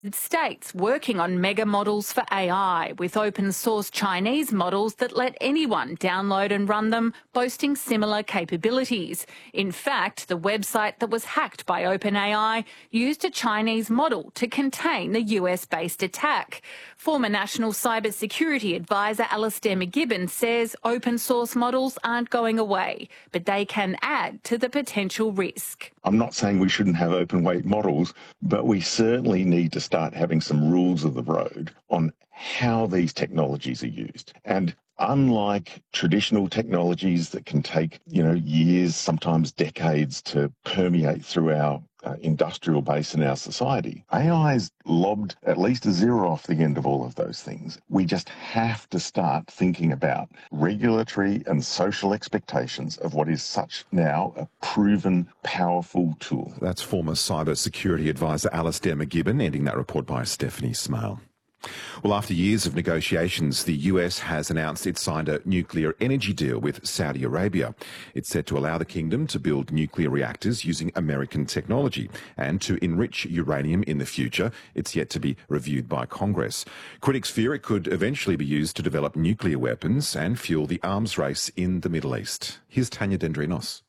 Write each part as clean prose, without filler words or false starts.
States working on mega models for AI with open source Chinese models that let anyone download and run them, boasting similar capabilities. In fact, the website that was hacked by OpenAI used a Chinese model to contain the US-based attack. Former National Cybersecurity Advisor Alastair McGibbon says open source models aren't going away, but they can add to the potential risk. I'm not saying we shouldn't have open weight models, but we certainly need to start having some rules of the road on how these technologies are used. And unlike traditional technologies that can take, years, sometimes decades to permeate through our industrial base in our society, AI's lobbed at least a zero off the end of all of those things. We just have to start thinking about regulatory and social expectations of what is such now a proven, powerful tool. That's former cybersecurity advisor Alastair McGibbon, ending that report by Stephanie Smale. Well, after years of negotiations, the US has announced it signed a nuclear energy deal with Saudi Arabia. It's set to allow the kingdom to build nuclear reactors using American technology and to enrich uranium in the future. It's yet to be reviewed by Congress. Critics fear it could eventually be used to develop nuclear weapons and fuel the arms race in the Middle East. Here's Tanya Dendrinos.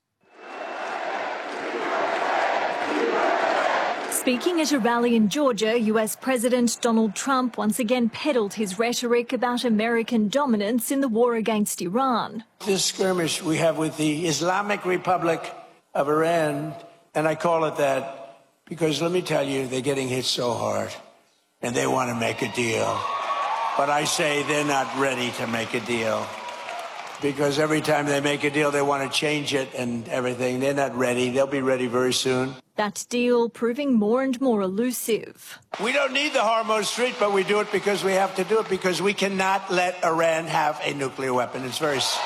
Speaking at a rally in Georgia, US President Donald Trump once again peddled his rhetoric about American dominance in the war against Iran. This skirmish we have with the Islamic Republic of Iran, and I call it that because let me tell you, they're getting hit so hard and they want to make a deal. But I say they're not ready to make a deal because every time they make a deal, they want to change it and everything. They're not ready. They'll be ready very soon. That deal proving more and more elusive. We don't need the Hormuz Strait, but we do it because we have to do it because we cannot let Iran have a nuclear weapon. It's very simple.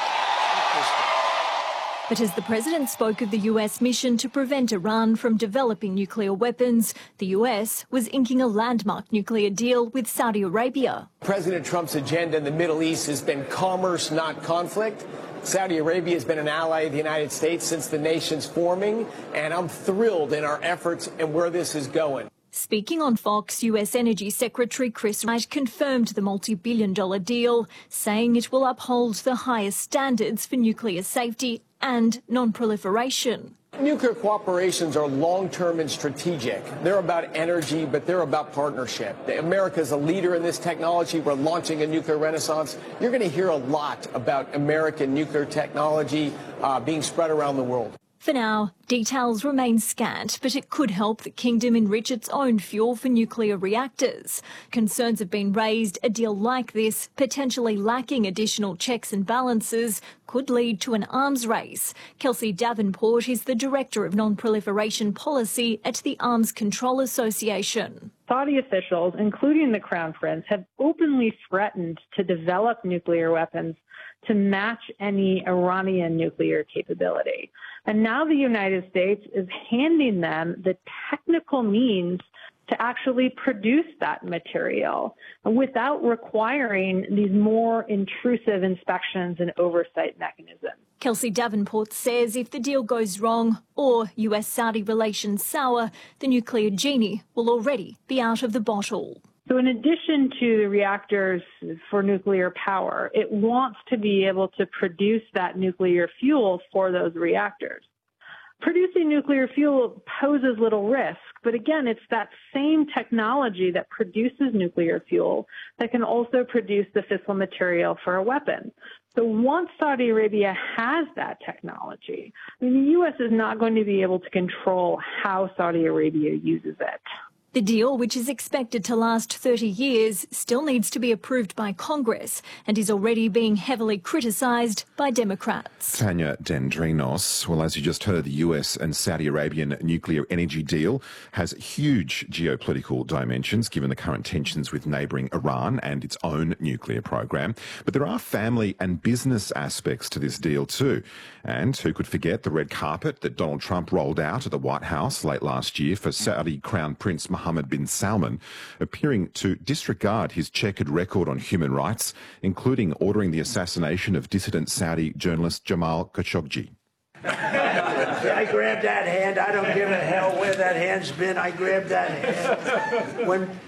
But as the president spoke of the US mission to prevent Iran from developing nuclear weapons, the US was inking a landmark nuclear deal with Saudi Arabia. President Trump's agenda in the Middle East has been commerce, not conflict. Saudi Arabia has been an ally of the United States since the nation's forming, and I'm thrilled in our efforts and where this is going. Speaking on Fox, US Energy Secretary Chris Wright confirmed the multi-billion-dollar deal, saying it will uphold the highest standards for nuclear safety and non-proliferation. Nuclear cooperations are long-term and strategic. They're about energy, but they're about partnership. America is a leader in this technology. We're launching a nuclear renaissance. You're going to hear a lot about American nuclear technology being spread around the world. For now, details remain scant, but it could help the kingdom enrich its own fuel for nuclear reactors. Concerns have been raised a deal like this, potentially lacking additional checks and balances, could lead to an arms race. Kelsey Davenport is the Director of Non-Proliferation Policy at the Arms Control Association. Saudi officials, including the Crown Prince, have openly threatened to develop nuclear weapons to match any Iranian nuclear capability. And now the United States is handing them the technical means to actually produce that material without requiring these more intrusive inspections and oversight mechanisms. Kelsey Davenport says if the deal goes wrong or US-Saudi relations sour, the nuclear genie will already be out of the bottle. So in addition to the reactors for nuclear power, it wants to be able to produce that nuclear fuel for those reactors. Producing nuclear fuel poses little risk, but again, it's that same technology that produces nuclear fuel that can also produce the fissile material for a weapon. So once Saudi Arabia has that technology, the U.S. is not going to be able to control how Saudi Arabia uses it. The deal, which is expected to last 30 years, still needs to be approved by Congress and is already being heavily criticised by Democrats. Tanya Dendrinos. Well, as you just heard, the US and Saudi Arabian nuclear energy deal has huge geopolitical dimensions given the current tensions with neighbouring Iran and its own nuclear program. But there are family and business aspects to this deal too. And who could forget the red carpet that Donald Trump rolled out at the White House late last year for Saudi Crown Prince Mohammed bin Salman, appearing to disregard his checkered record on human rights, including ordering the assassination of dissident Saudi journalist Jamal Khashoggi. I grabbed that hand. I don't give a hell where that hand's been. I grabbed that hand.